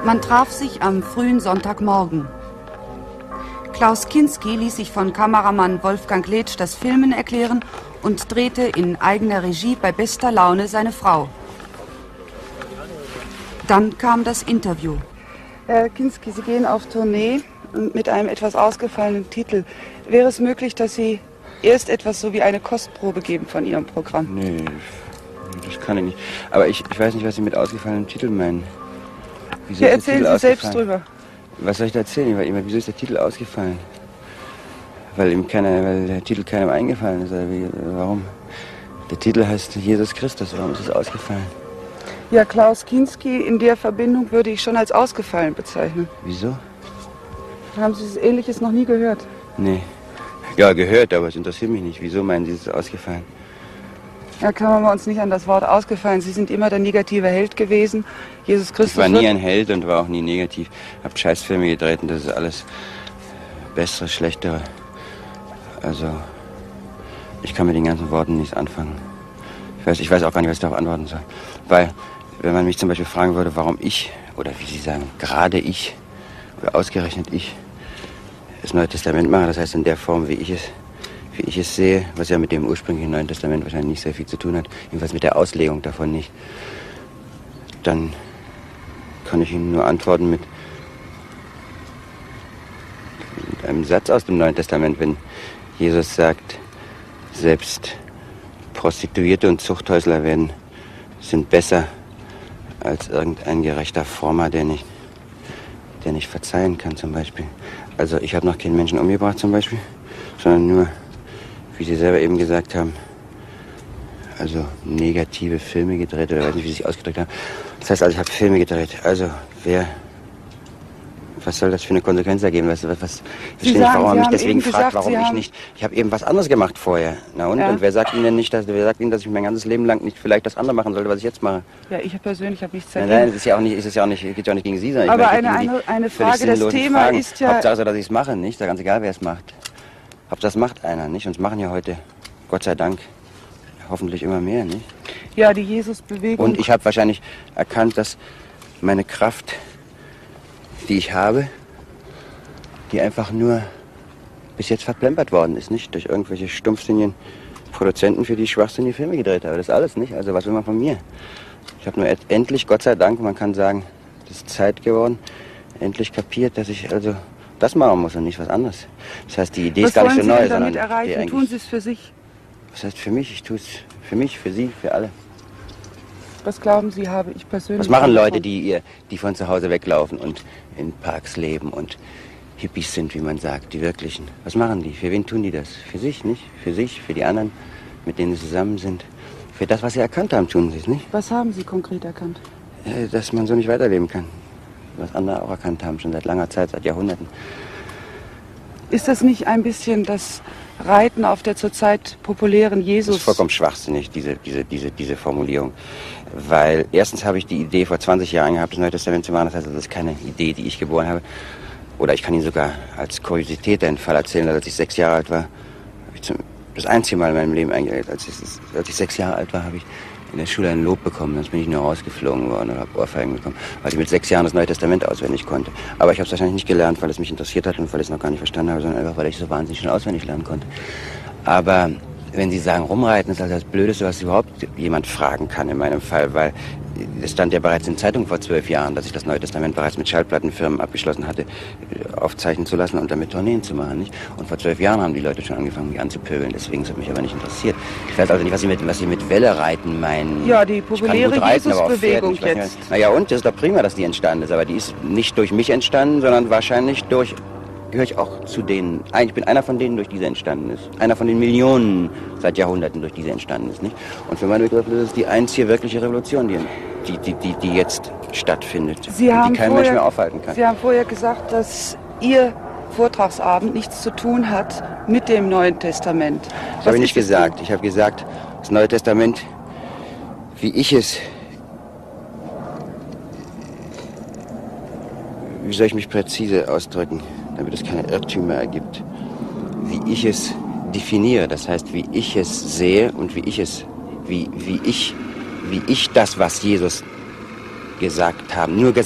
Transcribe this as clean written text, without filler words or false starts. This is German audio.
Man traf sich am frühen Sonntagmorgen. Klaus Kinski ließ sich von Kameramann Wolfgang Letsch das Filmen erklären und drehte in eigener Regie bei bester Laune seine Frau. Dann kam das Interview. Herr Kinski, Sie gehen auf Tournee mit einem etwas ausgefallenen Titel. Wäre es möglich, dass Sie erst etwas so wie eine Kostprobe geben von Ihrem Programm? Nee, das kann ich nicht. Aber ich weiß nicht, was Sie mit ausgefallenem Titel meinen. Ja, erzählen Sie selbst drüber. Was soll ich da erzählen? Wieso ist der Titel ausgefallen? Weil der Titel keinem eingefallen ist. Oder warum? Der Titel heißt Jesus Christus. Warum ist es ausgefallen? Ja, Klaus Kinski in der Verbindung würde ich schon als ausgefallen bezeichnen. Wieso? Haben Sie Ähnliches noch nie gehört? Nee. Ja, gehört, aber es interessiert mich nicht. Wieso meinen Sie, es ist ausgefallen? Ja, klammern wir uns nicht an das Wort ausgefallen. Sie sind immer der negative Held gewesen. Jesus Christus. Ich war nie ein Held und war auch nie negativ. Hab Scheißfilme gedreht und das ist alles Bessere, Schlechtere. Also, ich kann mit den ganzen Worten nichts anfangen. Ich weiß auch gar nicht, was ich darauf antworten soll. Weil, wenn man mich zum Beispiel fragen würde, warum ich, oder wie Sie sagen, gerade ich, oder ausgerechnet ich, das Neue Testament mache, das heißt in der Form, wie ich es sehe, was ja mit dem ursprünglichen Neuen Testament wahrscheinlich nicht sehr viel zu tun hat, jedenfalls mit der Auslegung davon nicht, dann kann ich Ihnen nur antworten mit einem Satz aus dem Neuen Testament, wenn Jesus sagt, selbst Prostituierte und Zuchthäusler sind besser als irgendein gerechter Frommer, der nicht verzeihen kann zum Beispiel. Also ich habe noch keinen Menschen umgebracht zum Beispiel, sondern nur, wie Sie selber eben gesagt haben, also negative Filme gedreht, oder weiß nicht, wie Sie sich ausgedrückt haben. Das heißt also, ich habe Filme gedreht. Also, was soll das für eine Konsequenz ergeben? Ich verstehe nicht, warum man mich deswegen fragt, warum ich nicht. Ich habe eben was anderes gemacht vorher. Na und? Ja. Und wer sagt Ihnen denn nicht, dass ich mein ganzes Leben lang nicht vielleicht das andere machen sollte, was ich jetzt mache? Ja, ich persönlich habe nichts dagegen. Nein, es geht ja auch nicht gegen Sie, sondern aber eine Frage, das Thema Fragen. ist ja... Hauptsache, dass ich es mache, nicht? Ganz egal, wer es macht. Hauptsache, das macht einer, nicht? Und es machen ja heute, Gott sei Dank, hoffentlich immer mehr, nicht? Ja, die Jesus-Bewegung... Und ich habe wahrscheinlich erkannt, dass meine Kraft, die ich habe, die einfach nur bis jetzt verplempert worden ist, nicht? Durch irgendwelche stumpfsinnigen Produzenten, für die ich schwachsinnige Filme gedreht habe. Das ist alles, nicht? Also was will man von mir? Ich habe nur endlich, Gott sei Dank, man kann sagen, das ist Zeit geworden, endlich kapiert, dass ich also das machen muss und nicht was anderes. Das heißt, die Idee ist gar nicht so neu, sondern... Was wollen Sie damit erreichen? Tun Sie es für sich? Was heißt für mich? Ich tue es für mich, für Sie, für alle. Was glauben Sie, habe ich persönlich... Was machen Leute, die von zu Hause weglaufen und in Parks leben und Hippies sind, wie man sagt, die wirklichen? Was machen die? Für wen tun die das? Für sich, nicht? Für sich, für die anderen, mit denen sie zusammen sind. Für das, was sie erkannt haben, tun sie es, nicht? Was haben Sie konkret erkannt? Dass man so nicht weiterleben kann. Was andere auch erkannt haben, schon seit langer Zeit, seit Jahrhunderten. Ist das nicht ein bisschen das Reiten auf der zurzeit populären Jesus? Das ist vollkommen schwachsinnig, diese Formulierung. Weil erstens habe ich die Idee vor 20 Jahren gehabt, das Neue Testament zu machen. Das heißt, das ist keine Idee, die ich geboren habe. Oder ich kann Ihnen sogar als Kuriosität einen Fall erzählen, als ich 6 Jahre alt war. Habe ich das einzige Mal in meinem Leben eigentlich, als ich 6 Jahre alt war, habe ich in der Schule ein Lob bekommen. Sonst bin ich nur rausgeflogen worden oder habe Ohrfeigen bekommen, weil ich mit 6 Jahren das Neue Testament auswendig konnte. Aber ich habe es wahrscheinlich nicht gelernt, weil es mich interessiert hat und weil ich es noch gar nicht verstanden habe, sondern einfach, weil ich so wahnsinnig schnell auswendig lernen konnte. Aber wenn Sie sagen, rumreiten ist also das Blödeste, was überhaupt jemand fragen kann in meinem Fall, weil es stand ja bereits in Zeitungen vor 12 Jahren, dass ich das Neue Testament bereits mit Schallplattenfirmen abgeschlossen hatte, aufzeichnen zu lassen und damit Tourneen zu machen, nicht? Und vor 12 Jahren haben die Leute schon angefangen, mich anzupöbeln, deswegen ist es mich aber nicht interessiert. Ich weiß also nicht, was Sie mit Welle reiten meinen. Ja, die populäre Jesus-Bewegung jetzt. Naja, und das ist doch prima, dass die entstanden ist, aber die ist nicht durch mich entstanden, sondern wahrscheinlich gehöre ich auch zu denen. Ich bin einer von denen, durch die sie entstanden ist. Einer von den Millionen seit Jahrhunderten, durch die sie entstanden ist, nicht? Und für meine Begriffe ist es die einzige wirkliche Revolution, die jetzt stattfindet. Die kein Mensch mehr aufhalten kann. Sie haben vorher gesagt, dass Ihr Vortragsabend nichts zu tun hat mit dem Neuen Testament. Das habe ich nicht gesagt. Ich habe gesagt, das Neue Testament, wie ich es... Wie soll ich mich präzise ausdrücken, damit es keine Irrtümer ergibt? Wie ich es definiere, das heißt, wie ich es sehe und wie ich das, was Jesus gesagt haben, nur gesagt